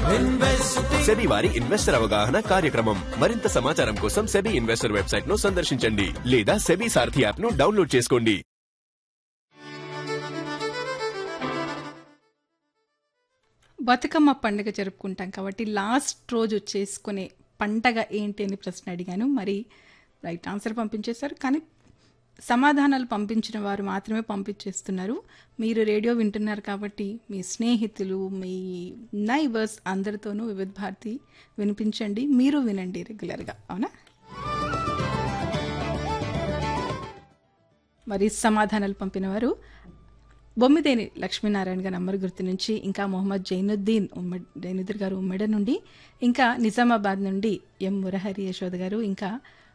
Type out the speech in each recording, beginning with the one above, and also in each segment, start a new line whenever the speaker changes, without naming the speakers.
SEBI వారి investor అవగాహన కార్యక్రమం. మరింత సమాచారం కోసం సెబీ ఇన్వెస్టర్ వెబ్సైట్ ను సందర్శించండి లేదా సెబీ సారథి యాప్ ను డౌన్లోడ్ చేసుకోండి.
బతుకమ్మ పండుగ జరుపుకుంటాం కాబట్టి లాస్ట్ రోజు చేసుకునే పండగ ఏంటి అని ప్రశ్న అడిగాను. మరి రైట్ ఆన్సర్ పంపించేశారు, కానీ సమాధానాలు పంపించిన వారు మాత్రమే పంపించేస్తున్నారు. మీరు రేడియో వింటున్నారు కాబట్టి మీ స్నేహితులు, మీ నైబర్స్ అందరితోనూ వివిధ భారతి వినిపించండి, మీరు వినండి రెగ్యులర్గా, అవునా? మరి సమాధానాలు పంపిన వారు బొమ్మిదేని లక్ష్మీనారాయణ గారి నంబర్ గుర్తు నుంచి, ఇంకా మొహమ్మద్ జైనుద్దీన్ గారు ఉమ్మెడ నుండి, ఇంకా నిజామాబాద్ నుండి ఎం మురహరి యశోద గారు, ఇంకా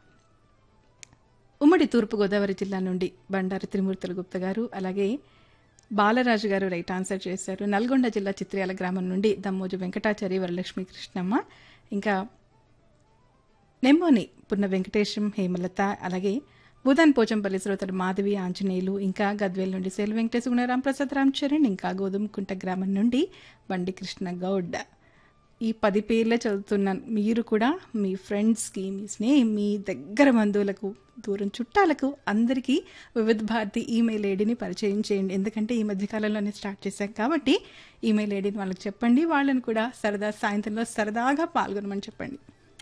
ఉమ్మడి తూర్పుగోదావరి జిల్లా నుండి బండారు త్రిమూర్తుల గుప్త గారు, అలాగే బాలరాజు గారు రైట్ ఆన్సర్ చేశారు. నల్గొండ జిల్లా చిత్ర్యాల గ్రామం నుండి దమ్మోజు వెంకటాచారి వరలక్ష్మి కృష్ణమ్మ, ఇంకా నెమ్మోని పున్న వెంకటేశం హేమలత, అలాగే భూదాన్ పోచంపల్లి శ్రోతలు మాధవి ఆంజనేయులు, ఇంకా గద్వేల్ నుండి సేలు వెంకటేశ్ గుణ రాంప్రసాద్ రామ్ చరణ్, ఇంకా గోధుమకుంట గ్రామం నుండి బండి కృష్ణ గౌడ్. ఈ 10 పేర్లే చదువుతున్నాను. మీరు కూడా మీ ఫ్రెండ్స్కి, మీ దగ్గర బంధువులకు, దూరం చుట్టాలకు అందరికీ వివిధ భారతి ఈమెయిల్ ఐడిని పరిచయం చేయండి. ఎందుకంటే ఈ మధ్యకాలంలోనే స్టార్ట్ చేశాం కాబట్టి ఈమెయిల్ ఐడిని వాళ్ళకి చెప్పండి. వాళ్ళని కూడా సాయంత్రంలో సరదాగా పాల్గొనమని చెప్పండి.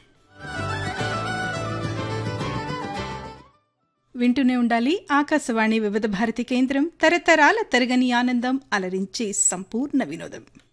వింటూనే ఉండాలి ఆకాశవాణి వివిధ భారతి కేంద్రం, తరతరాల తరగని ఆనందం, అలరించి సంపూర్ణ వినోదం.